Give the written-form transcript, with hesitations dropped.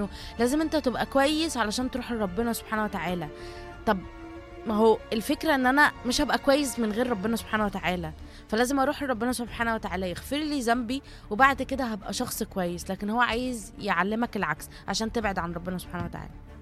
إنه لازم أنت تبقى كويس علشان تروح لربنا سبحانه وتعالى. طب ما هو الفكرة إن أنا مش هابقى كويس من غير ربنا سبحانه وتعالى، فلازم أروح لربنا سبحانه وتعالى يغفر لي ذنبي، وبعد كده هابقى شخص كويس، لكن هو عايز يعلمك العكس عشان تبعد عن ربنا سبحانه وتعالى.